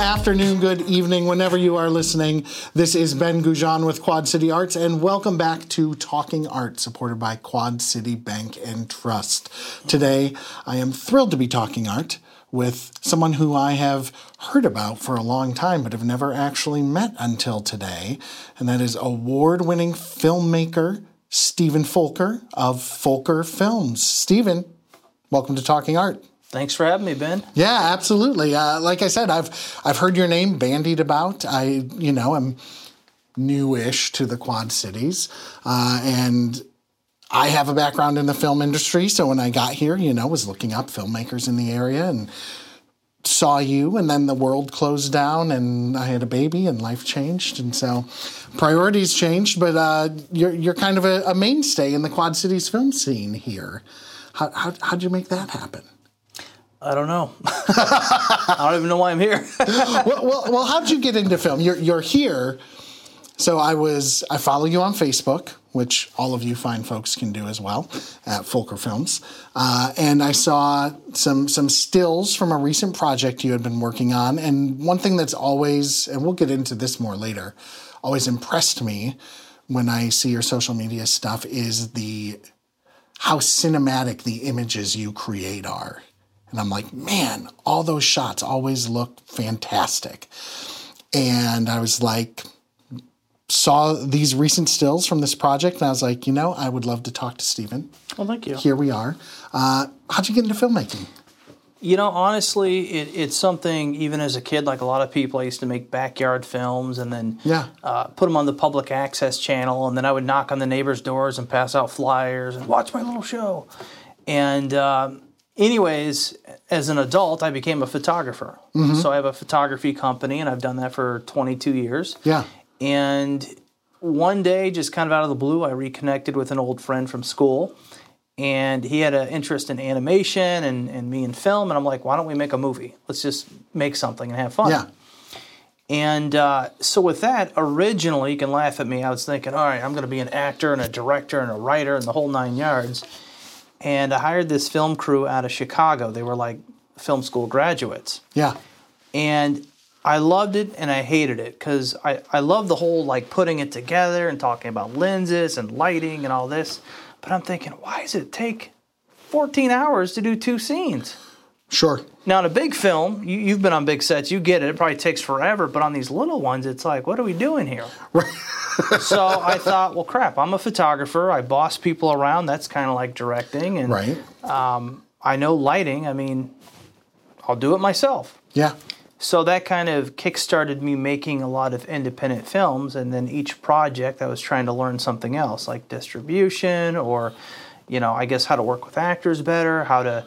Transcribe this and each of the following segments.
Afternoon, good evening, whenever you are listening. This is Ben Goujon with Quad City Arts, and welcome back to Talking Art, supported by Quad City Bank and Trust. Today, I am thrilled to be talking art with someone who I have heard about for a long time, but have never actually met until today, and that is award-winning filmmaker Stephen Folker of Folker Films. Stephen, welcome to Talking Art. Thanks for having me, Ben. Yeah, absolutely. Like I said, I've heard your name bandied about. I'm newish to the Quad Cities, and I have a background in the film industry. So when I got here, was looking up filmmakers in the area and saw you, and then the world closed down, and I had a baby, and life changed, and so priorities changed. But you're kind of a mainstay in the Quad Cities film scene here. How'd you make that happen? I don't know. I don't even know why I'm here. well, how'd you get into film? You're here. So I follow you on Facebook, which all of you fine folks can do as well, at Folker Films. And I saw some stills from a recent project you had been working on. And one thing that's always, and we'll get into this more later, always impressed me when I see your social media stuff is how cinematic the images you create are. And I'm like, man, all those shots always look fantastic. And I was like, saw these recent stills from this project, and I was like, I would love to talk to Stephen. Well, thank you. Here we are. How'd you get into filmmaking? Honestly, it's something, even as a kid, like a lot of people, I used to make backyard films and then put them on the public access channel, and then I would knock on the neighbors' doors and pass out flyers and watch my little show. And anyways, as an adult, I became a photographer. Mm-hmm. So I have a photography company, and I've done that for 22 years. Yeah. And one day, just kind of out of the blue, I reconnected with an old friend from school, and he had an interest in animation and me in film, and I'm like, why don't we make a movie? Let's just make something and have fun. Yeah. And so with that, originally, you can laugh at me, I was thinking, all right, I'm going to be an actor and a director and a writer and the whole nine yards. And I hired this film crew out of Chicago. They were like film school graduates. Yeah. And I loved it and I hated it because I love the whole like putting it together and talking about lenses and lighting and all this. But I'm thinking, why does it take 14 hours to do two scenes? Sure. Now, in a big film, you've been on big sets, you get it. It probably takes forever. But on these little ones, it's like, what are we doing here? Right. So I thought, well, crap, I'm a photographer. I boss people around. That's kind of like directing. And right. I know lighting. I mean, I'll do it myself. Yeah. So that kind of kickstarted me making a lot of independent films. And then each project, I was trying to learn something else, like distribution or, I guess how to work with actors better, how to,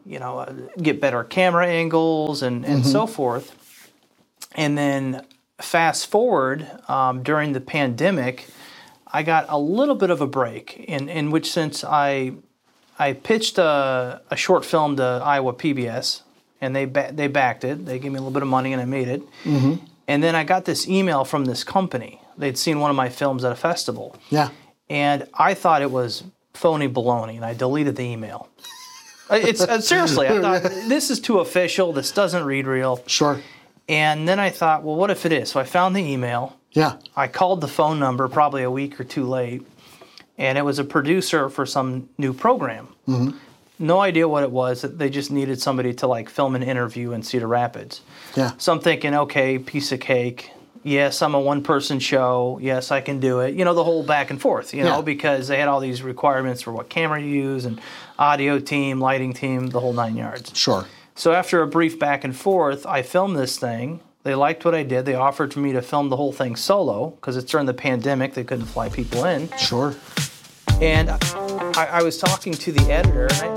get better camera angles and so forth. And then fast forward, during the pandemic, I got a little bit of a break in which sense I pitched a short film to Iowa PBS, and they backed it. They gave me a little bit of money, and I made it. Mm-hmm. And then I got this email from this company. They'd seen one of my films at a festival. Yeah. And I thought it was phony baloney, and I deleted the email. It's seriously, I thought, this is too official. This doesn't read real. Sure. And then I thought, well, what if it is? So I found the email. Yeah. I called the phone number probably a week or two late, and it was a producer for some new program. Mm-hmm. No idea what it was. They just needed somebody to like film an interview in Cedar Rapids. Yeah. So I'm thinking, okay, piece of cake. Yes, I'm a one-person show. Yes, I can do it. The whole back and forth, because they had all these requirements for what camera you use and audio team, lighting team, the whole nine yards. Sure. So after a brief back and forth, I filmed this thing. They liked what I did. They offered for me to film the whole thing solo because it's during the pandemic. They couldn't fly people in. Sure. And I was talking to the editor, and